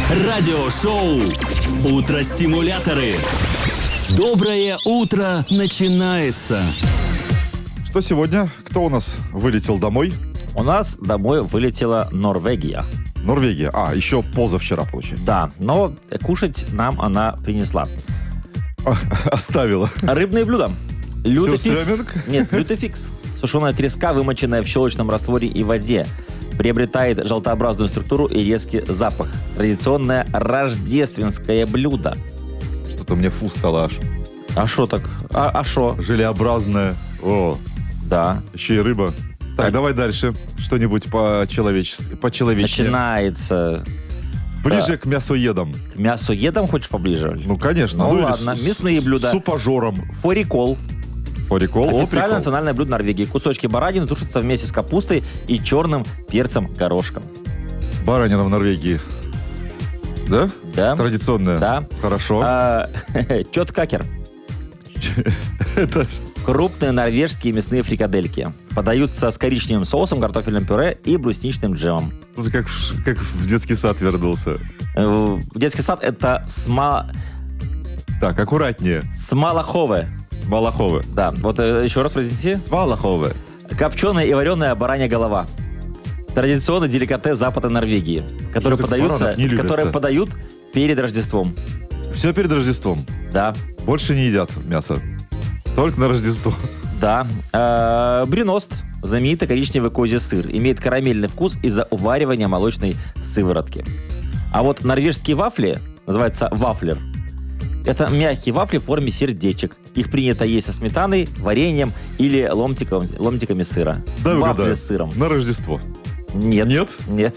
Радиошоу «Утро-стимуляторы». Доброе утро начинается. Что сегодня? Кто у нас вылетел домой? У нас домой вылетела Норвегия. Норвегия. Еще позавчера, получается. Да, но кушать нам она принесла. Оставила. Рыбные блюда. Сюрстрёминг? Нет, лютефикс. Сушеная треска, вымоченная в щелочном растворе и воде. Приобретает желтообразную структуру и резкий запах. Традиционное рождественское блюдо. Что-то мне фу стало аж. А шо так? А шо? Желеобразное. О, Да. еще и рыба. Так, давай дальше. Что-нибудь почеловечнее. Начинается... Ближе к мясоедам. К мясоедам хочешь поближе? Ну, конечно. Ну или ладно, мясные блюда. Супажором. Форикол. Форикол. Официальное национальное блюдо Норвегии. Кусочки баранины тушатся вместе с капустой и черным перцем-горошком. Баранина в Норвегии. Да? Да. Традиционная? Да. Хорошо. Чоткакер. Это ж... Крупные норвежские мясные фрикадельки. Подаются с коричневым соусом, картофельным пюре и брусничным джемом. Как в детский сад вернулся. Детский сад — это Так, аккуратнее. смалахове. Малаховы. Да, вот еще раз произнесите. Малаховы. Копченая и вареная баранья голова. Традиционный деликатес Запада Норвегии, который подают перед Рождеством. Все перед Рождеством. Да. Больше не едят мясо. Только на Рождество. Да. Брюност. Знаменитый коричневый козий сыр. Имеет карамельный вкус из-за уваривания молочной сыворотки. А вот норвежские вафли, называется вафлер, это мягкие вафли в форме сердечек. Их принято есть со сметаной, вареньем или ломтиками сыра. Да, вафли с сыром. На Рождество. Нет. Нет? Нет.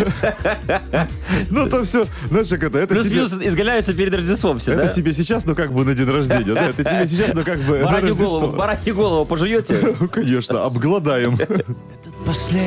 Ну, то все, знаешь, как это тебе... Плюс-плюс изгаляются перед Рождеством все, да? Это тебе сейчас, ну, как бы на день рождения, да? Это тебе сейчас, ну, как бы на Рождество. Баранью голову пожуете? Конечно, обгладаем.